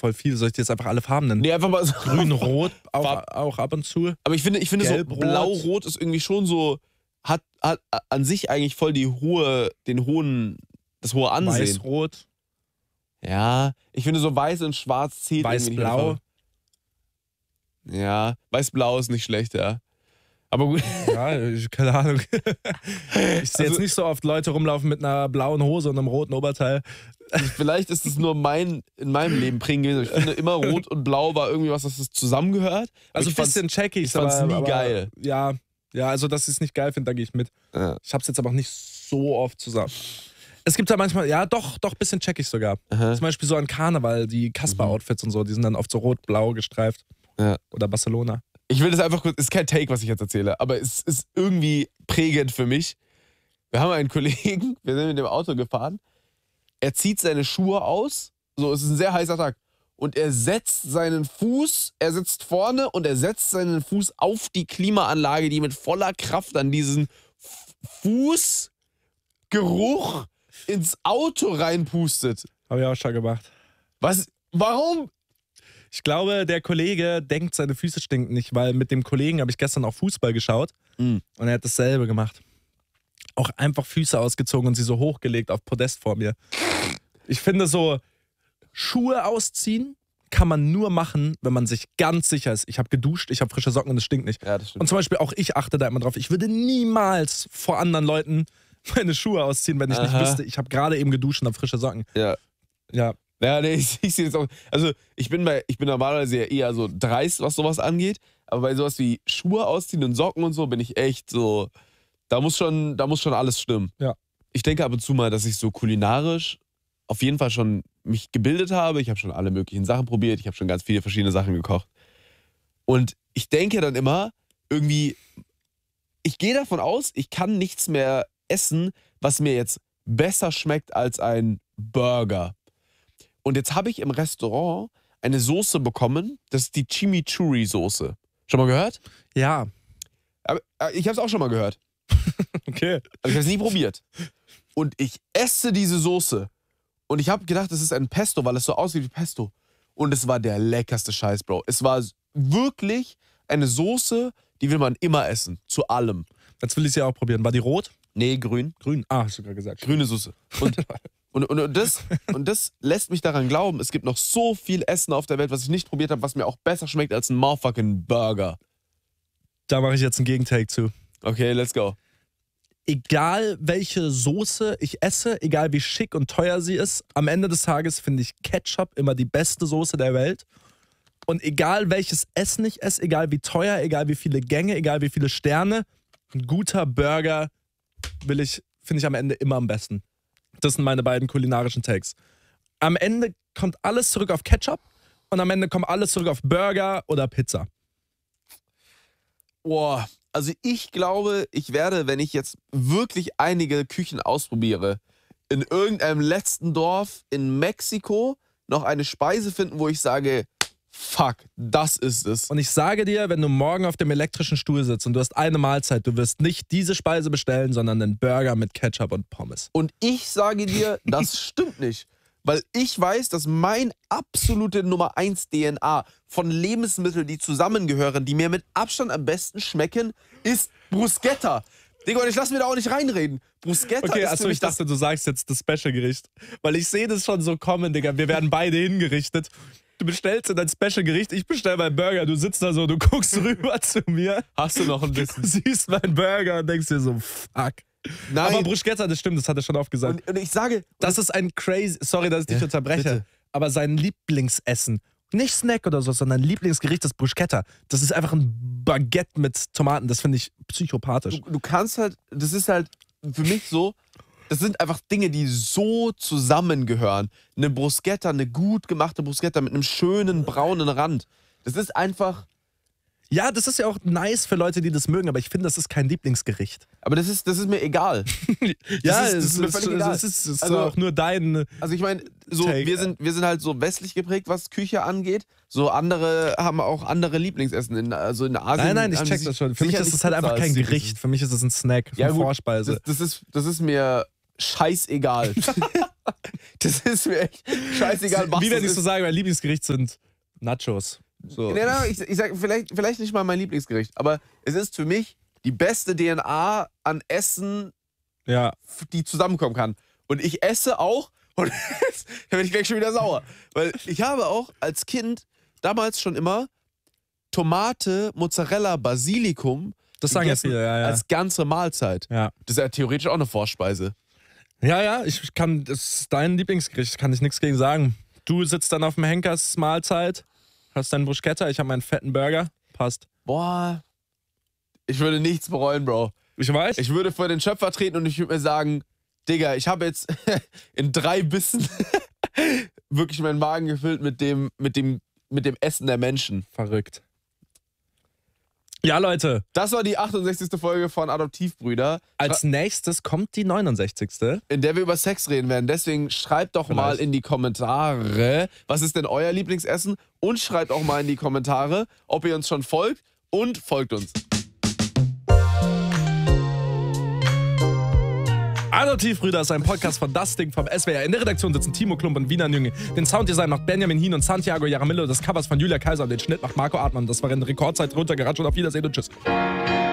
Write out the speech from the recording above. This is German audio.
voll viel. Soll ich dir jetzt einfach alle Farben nennen? Nee, einfach mal so. Grün, Rot, auch ab und zu. Aber ich finde Gelb, so Rot. Blau-Rot ist irgendwie schon so, hat an sich eigentlich voll das hohe Ansehen. Weiß-Rot, Ja, ich finde so Weiß und Schwarz zählt irgendwie nicht Weiß-Blau. einfach. Ja, Weiß-Blau ist nicht schlecht, ja. Aber gut. Ja, keine Ahnung. Ich sehe jetzt nicht so oft Leute rumlaufen mit einer blauen Hose und einem roten Oberteil. Vielleicht ist es nur in meinem Leben prägend gewesen. Ich finde immer Rot und Blau war irgendwie was, das zusammengehört. Also ein bisschen check ich fand's nie geil. Ja, also dass ich es nicht geil finde, da gehe ich mit. Ja. Ich hab's jetzt aber auch nicht so oft zusammen. Es gibt da manchmal, ja doch, ein bisschen check ich sogar. Aha. Zum Beispiel so an Karneval, die Kasper-Outfits und so, die sind dann oft so rot-blau gestreift. Ja. Oder Barcelona. Ich will das einfach kurz, ist kein Take, was ich jetzt erzähle, aber es ist irgendwie prägend für mich. Wir haben einen Kollegen, wir sind mit dem Auto gefahren, er zieht seine Schuhe aus, so, es ist ein sehr heißer Tag, und er sitzt vorne und er setzt seinen Fuß auf die Klimaanlage, die mit voller Kraft an diesen Fußgeruch ins Auto reinpustet. Habe ich auch schon gemacht. Was? Warum? Ich glaube, der Kollege denkt, seine Füße stinken nicht, weil mit dem Kollegen habe ich gestern auch Fußball geschaut und er hat dasselbe gemacht. Auch einfach Füße ausgezogen und sie so hochgelegt auf Podest vor mir. Ich finde so, Schuhe ausziehen kann man nur machen, wenn man sich ganz sicher ist. Ich habe geduscht, ich habe frische Socken und es stinkt nicht. Ja, das stimmt. Und zum Beispiel auch ich achte da immer drauf. Ich würde niemals vor anderen Leuten meine Schuhe ausziehen, wenn ich nicht wüsste, ich habe gerade eben geduscht und habe frische Socken. Ja. Ja. Ja, nee, ich sehe jetzt auch. Also, ich bin normalerweise ja eher so dreist, was sowas angeht. Aber bei sowas wie Schuhe ausziehen und Socken und so bin ich echt so. Da muss schon alles stimmen. Ja. Ich denke ab und zu mal, dass ich so kulinarisch auf jeden Fall schon mich gebildet habe. Ich habe schon alle möglichen Sachen probiert. Ich habe schon ganz viele verschiedene Sachen gekocht. Und ich denke dann immer, irgendwie, ich gehe davon aus, ich kann nichts mehr essen, was mir jetzt besser schmeckt als ein Burger. Und jetzt habe ich im Restaurant eine Soße bekommen, das ist die Chimichurri-Soße. Schon mal gehört? Ja. Aber ich habe es auch schon mal gehört. Okay. Aber ich habe es nie probiert. Und ich esse diese Soße. Und ich habe gedacht, das ist ein Pesto, weil es so aussieht wie Pesto. Und es war der leckerste Scheiß, Bro. Es war wirklich eine Soße, die will man immer essen. Zu allem. Jetzt will ich sie auch probieren. War die rot? Nee, grün. Grün. Ah, hast du gerade gesagt. Grüne Soße. Und das lässt mich daran glauben, es gibt noch so viel Essen auf der Welt, was ich nicht probiert habe, was mir auch besser schmeckt als ein motherfucking Burger. Da mache ich jetzt einen Gegentake zu. Okay, let's go. Egal welche Soße ich esse, egal wie schick und teuer sie ist, am Ende des Tages finde ich Ketchup immer die beste Soße der Welt. Und egal welches Essen ich esse, egal wie teuer, egal wie viele Gänge, egal wie viele Sterne, ein guter Burger finde ich am Ende immer am besten. Das sind meine beiden kulinarischen Takes. Am Ende kommt alles zurück auf Ketchup und am Ende kommt alles zurück auf Burger oder Pizza. Boah, also ich glaube, ich werde, wenn ich jetzt wirklich einige Küchen ausprobiere, in irgendeinem letzten Dorf in Mexiko noch eine Speise finden, wo ich sage, fuck, das ist es. Und ich sage dir, wenn du morgen auf dem elektrischen Stuhl sitzt und du hast eine Mahlzeit, du wirst nicht diese Speise bestellen, sondern einen Burger mit Ketchup und Pommes. Und ich sage dir, das stimmt nicht. Weil ich weiß, dass mein absolute Nummer 1 DNA von Lebensmitteln, die zusammengehören, die mir mit Abstand am besten schmecken, ist Bruschetta. Digga, und ich lass mir da auch nicht reinreden. Bruschetta Okay, ist achso, für mich ich dachte, du sagst jetzt das Special-Gericht. Weil ich sehe das schon so kommen, Digga. Wir werden beide hingerichtet. Du bestellst in dein Special-Gericht, ich bestell meinen Burger. Du sitzt da so, du guckst rüber zu mir. Hast du noch ein bisschen? Du siehst meinen Burger und denkst dir so, fuck. Nein. Aber Bruschetta, das stimmt, das hat er schon oft gesagt. Und ich sage... Das ist ein crazy, sorry, dass ich dich unterbreche, bitte. aber sein Lieblingsessen, nicht Snack oder so, sondern Lieblingsgericht ist Bruschetta. Das ist einfach ein Baguette mit Tomaten, das finde ich psychopathisch. Du kannst halt, das ist halt für mich so, das sind einfach Dinge, die so zusammengehören. Eine Bruschetta, eine gut gemachte Bruschetta mit einem schönen braunen Rand. Das ist einfach... Ja, das ist ja auch nice für Leute, die das mögen, aber ich finde, das ist kein Lieblingsgericht. Aber das ist mir egal. Ja, das ist mir völlig egal. Es ist Also- auch nur dein... Also ich meine, so, Take. wir sind halt so westlich geprägt, was Küche angeht. So andere haben auch andere Lieblingsessen. Also in Asien. Nein, ich haben check sie das schon. Für mich ist sicherlich es halt Pizza einfach kein als die- Gericht. Für mich ist es ein Snack, Ja, eine gut, Vorspeise. Das ist mir scheißegal. Das ist mir echt scheißegal, was Wie wenn das ich ist. so sage, mein Lieblingsgericht sind Nachos. So. Nee, ich sag vielleicht nicht mal mein Lieblingsgericht, aber es ist für mich die beste DNA an Essen, Ja. die zusammenkommen kann. Und ich esse auch, und jetzt bin ich gleich schon wieder sauer, weil ich habe auch als Kind damals schon immer Tomate, Mozzarella, Basilikum Das sagen jetzt gegessen viele, ja. als ganze Mahlzeit. Ja. Das ist ja theoretisch auch eine Vorspeise. Ja, ich kann, das ist dein Lieblingsgericht, kann ich nichts gegen sagen. Du sitzt dann auf dem Henkers Mahlzeit, hast deinen Bruschetta, ich habe meinen fetten Burger, passt. Boah, ich würde nichts bereuen, Bro. Ich weiß. Ich würde vor den Schöpfer treten und ich würde mir sagen, Digga, ich habe jetzt in 3 Bissen wirklich meinen Magen gefüllt mit dem Essen der Menschen. Verrückt. Ja, Leute, Das war die 68. Folge von Adoptivbrüder, als nächstes kommt die 69. in der wir über Sex reden werden. Deswegen schreibt doch mal in die Kommentare, was ist denn euer Lieblingsessen? Und schreibt auch mal in die Kommentare, ob ihr uns schon folgt, und folgt uns. Adoptivbrüder ist ein Podcast von Das Ding vom SWR. In der Redaktion sitzen Timo Klump und Wiener Jünge. Den Sounddesign macht Benjamin Hien und Santiago Jaramillo. Das Covers von Julia Kaiser und den Schnitt macht Marco Artmann. Das war in Rekordzeit runtergeratscht und auf Wiedersehen und tschüss.